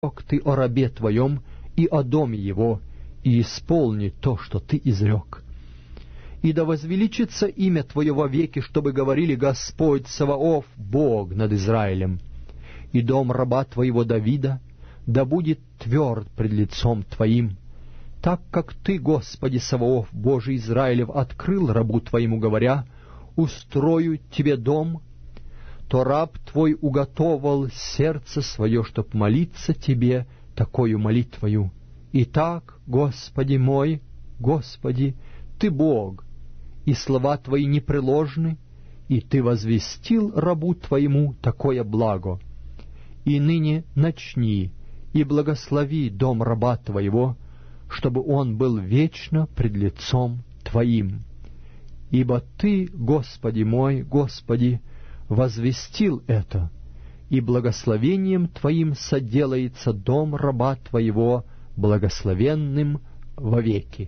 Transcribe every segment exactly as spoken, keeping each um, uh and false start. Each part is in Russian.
ты о рабе твоем и о доме его, и исполни то, что ты изрек. И да возвеличится имя твое вовеки, чтобы говорили: Господь Саваоф, Бог над Израилем. И дом раба твоего Давида да будет тверд пред лицом твоим, так как ты, Господи Саваоф, Божий Израилев, открыл рабу твоему, говоря: устрою тебе дом, то раб твой уготовал сердце свое, чтоб молиться тебе такою молитвою. Итак, Господи мой, Господи, ты Бог, и слова твои непреложны, и ты возвестил рабу твоему такое благо. И ныне начни и благослови дом раба твоего, чтобы он был вечно пред лицом твоим. Ибо ты, Господи мой, Господи, возвестил это, и благословением твоим соделается дом раба твоего благословенным вовеки.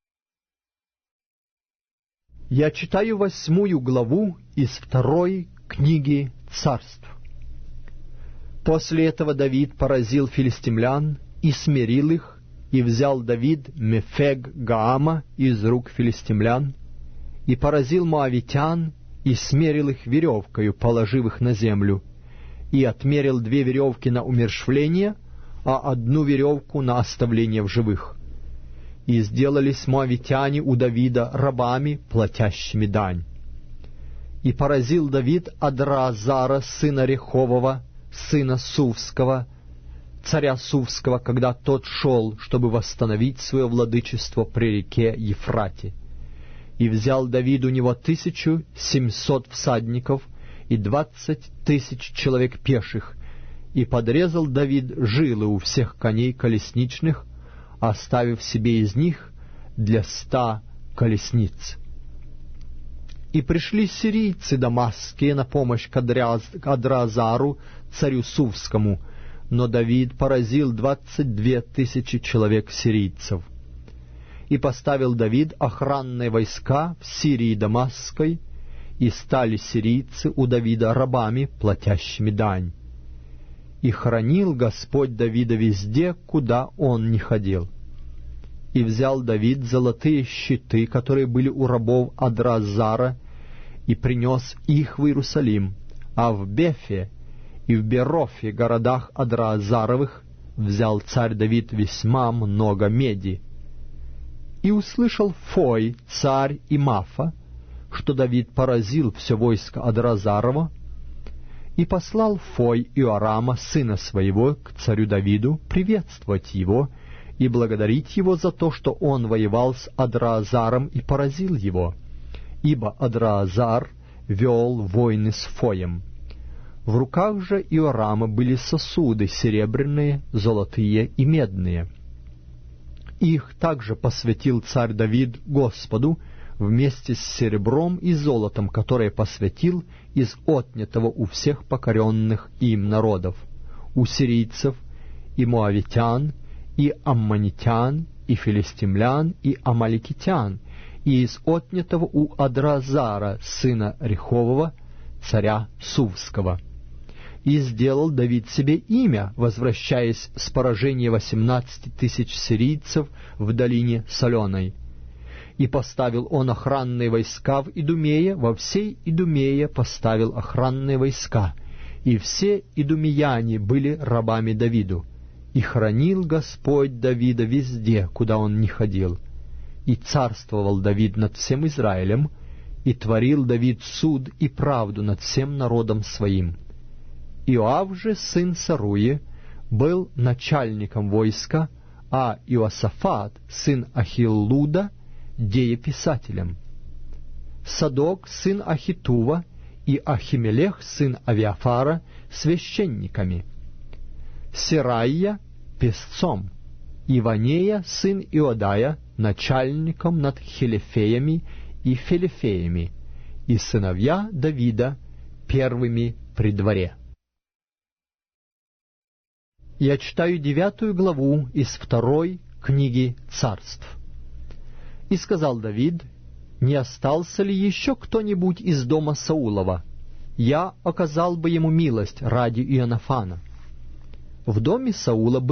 Я читаю восьмую главу из второй книги Царств. После этого Давид поразил филистимлян и смирил их, и взял Давид Мефег Гаама из рук филистимлян, и поразил моавитян, и смерил их веревкою, положив их на землю, и отмерил две веревки на умерщвление, а одну веревку на оставление в живых. И сделались моавитяне у Давида рабами, платящими дань. И поразил Давид Адраазара, сына Рехового, сына Сувского, царя Сувского, когда тот шел, чтобы восстановить свое владычество при реке Ефрате. И взял Давид у него тысячу семьсот всадников и двадцать тысяч человек пеших, и подрезал Давид жилы у всех коней колесничных, оставив себе из них для ста колесниц. И пришли сирийцы дамасские на помощь к Адраазару, царю Сувскому, но Давид поразил двадцать две тысячи человек сирийцев. И поставил Давид охранные войска в Сирии Дамасской, и стали сирийцы у Давида рабами, платящими дань. И хранил Господь Давида везде, куда он ни ходил. И взял Давид золотые щиты, которые были у рабов Адраазара, и принес их в Иерусалим, а в Бефе и в Берофе, городах Адраазаровых, взял царь Давид весьма много меди. И услышал Фой, царь и Мафа, что Давид поразил все войско Адраазарова, и послал Фой Иорама, сына своего, к царю Давиду приветствовать его и благодарить его за то, что он воевал с Адраазаром и поразил его, ибо Адраазар вел войны с Фоем. В руках же Иорама были сосуды серебряные, золотые и медные. Их также посвятил царь Давид Господу вместе с серебром и золотом, которое посвятил из отнятого у всех покоренных им народов, у сирийцев и моавитян, и аммонитян, и филистимлян, и амаликитян, и из отнятого у Адраазара, сына Рехового, царя Сувского. И сделал Давид себе имя, возвращаясь с поражения восемнадцати тысяч сирийцев в долине Соленой. И поставил он охранные войска в Идумее, во всей Идумее поставил охранные войска, и все идумеяне были рабами Давиду. И хранил Господь Давида везде, куда он ни ходил. И царствовал Давид над всем Израилем, и творил Давид суд и правду над всем народом своим. Иоав же, сын Саруи, был начальником войска, а Иосафат, сын Ахиллуда, дееписателем. Садок, сын Ахитува, и Ахимелех, сын Авиафара, священниками. Серайя — песцом, и Ванея, сын Иодая, начальником над хелефеями и фелефеями, и сыновья Давида первыми при дворе. Я читаю девятую главу из второй книги Царств. И сказал Давид: не остался ли еще кто-нибудь из дома Саулова? Я оказал бы ему милость ради Ионафана. В доме Саула был